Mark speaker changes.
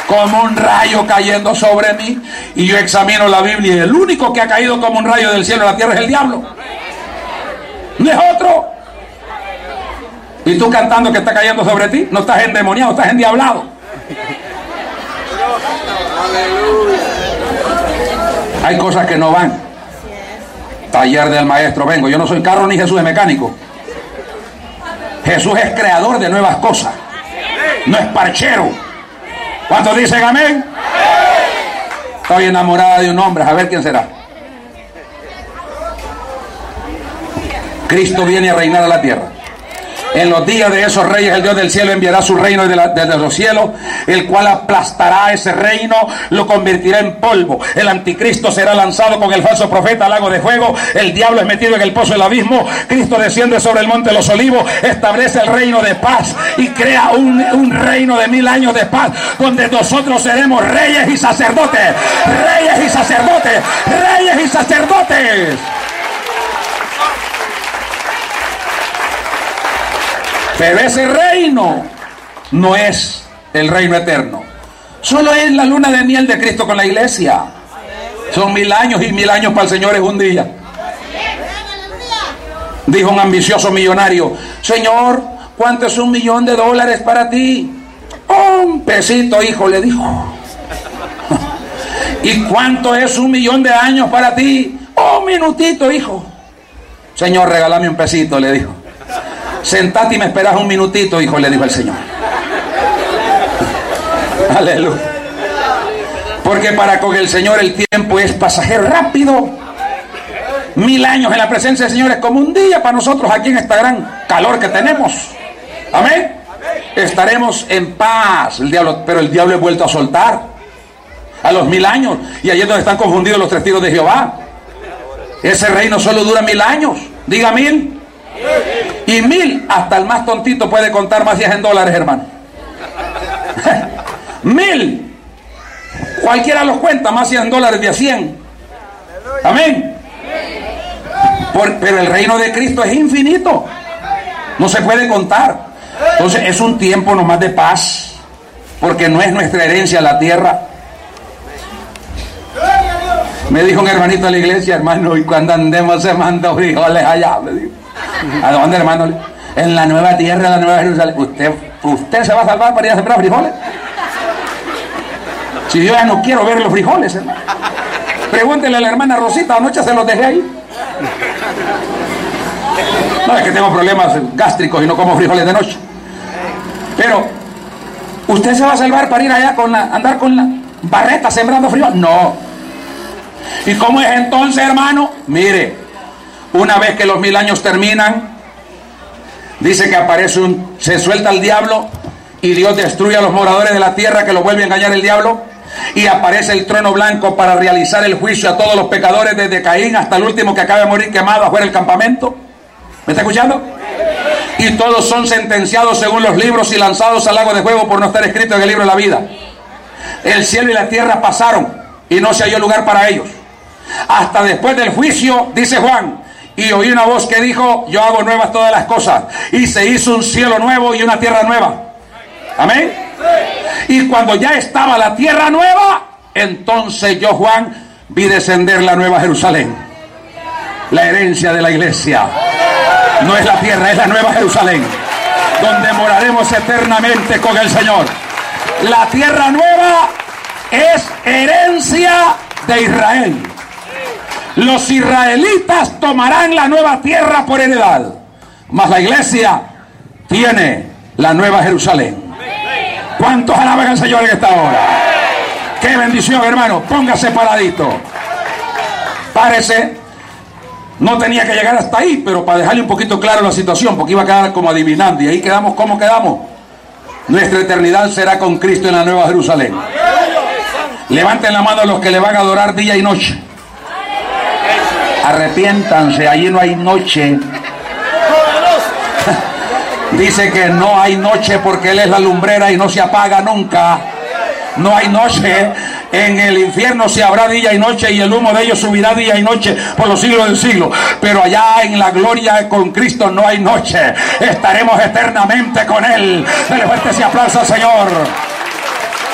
Speaker 1: como un rayo cayendo sobre mí. Y yo examino la Biblia y el único que ha caído como un rayo del cielo a la tierra es el diablo. No es otro. Y tú cantando que está cayendo sobre ti, no estás endemoniado, estás endiablado. Hay cosas que no van. Taller del maestro vengo. Yo no soy carro ni Jesús es mecánico. Jesús es creador de nuevas cosas, no es parchero. ¿Cuántos dicen amén? Estoy enamorada de un hombre, a ver quién será. Cristo viene a reinar a la tierra. En los días de esos reyes, el Dios del cielo enviará su reino desde los cielos, el cual aplastará ese reino, lo convertirá en polvo. El anticristo será lanzado con el falso profeta al lago de fuego. El diablo es metido en el pozo del abismo. Cristo desciende sobre el monte de los olivos, establece el reino de paz y crea un reino de 1000 años de paz, donde nosotros seremos reyes y sacerdotes. Reyes y sacerdotes. Reyes y sacerdotes. Pero ese reino no es el reino eterno. Solo es la luna de miel de Cristo con la iglesia. Son 1000 años y 1000 años para el Señor es un día. Dijo un ambicioso millonario: Señor, ¿cuánto es $1.000.000 para ti? Un pesito, hijo, le dijo. ¿Y cuánto es 1.000.000 de años para ti? Un minutito, hijo. Señor, regálame un pesito, le dijo. Sentate y me esperas un minutito, hijo, le dijo el Señor. Aleluya. Porque para con el Señor el tiempo es pasajero, rápido. 1000 años en la presencia del Señor es como un día para nosotros aquí en esta gran calor que tenemos. Amén. Estaremos en paz. Pero el diablo es vuelto a soltar a los 1000 años. Y allí es donde están confundidos los testigos de Jehová. Ese reino solo dura 1000 años. Diga 1000. Y 1000, hasta el más tontito puede contar más 10 en dólares, hermano. 1000, cualquiera los cuenta, más 100 dólares de a 100. Amén. Pero el reino de Cristo es infinito, no se puede contar. Entonces es un tiempo nomás de paz, porque no es nuestra herencia la tierra. Me dijo un hermanito de la iglesia: hermano, y cuando andemos se manda frijoles allá, me dijo. ¿A dónde, hermano? En la nueva tierra, en la nueva Jerusalén. ¿Usted se va a salvar para ir a sembrar frijoles? Si yo ya no quiero ver los frijoles, hermano. Pregúntele a la hermana Rosita, anoche se los dejé ahí. No, es que tengo problemas gástricos y no como frijoles de noche. Pero, ¿usted se va a salvar para ir allá andar con la barreta sembrando frijoles? No. ¿Y cómo es entonces, hermano? Mire, una vez que los 1000 años terminan, dice que se suelta el diablo y Dios destruye a los moradores de la tierra, que lo vuelve a engañar el diablo, y aparece el trono blanco para realizar el juicio a todos los pecadores, desde Caín hasta el último que acaba de morir quemado afuera del campamento. ¿Me está escuchando? Y todos son sentenciados según los libros y lanzados al lago de fuego por no estar escrito en el libro de la vida. El cielo y la tierra pasaron y no se halló lugar para ellos. Hasta después del juicio, dice Juan, y oí una voz que dijo: yo hago nuevas todas las cosas. Y se hizo un cielo nuevo y una tierra nueva. Amén. Y cuando ya estaba la tierra nueva, entonces yo, Juan, vi descender la nueva Jerusalén, la herencia de la iglesia. No es la tierra, es la nueva Jerusalén, donde moraremos eternamente con el Señor. La tierra nueva es herencia de Israel. Los israelitas tomarán la nueva tierra por heredad, mas la iglesia tiene la nueva Jerusalén. ¿Cuántos alaban al Señor en esta hora? ¡Qué bendición, hermano! Póngase paradito. Párese. No tenía que llegar hasta ahí, pero para dejarle un poquito claro la situación, porque iba a quedar como adivinando. Y ahí quedamos, ¿cómo quedamos? Nuestra eternidad será con Cristo en la nueva Jerusalén. Levanten la mano a los que le van a adorar día y noche. Arrepiéntanse, allí no hay noche. Dice que no hay noche porque Él es la lumbrera y no se apaga nunca. No hay noche. En el infierno se habrá día y noche, y el humo de ellos subirá día y noche por los siglos del siglo. Pero allá en la gloria con Cristo no hay noche. Estaremos eternamente con Él. Dele fuerte ese aplauso al Señor.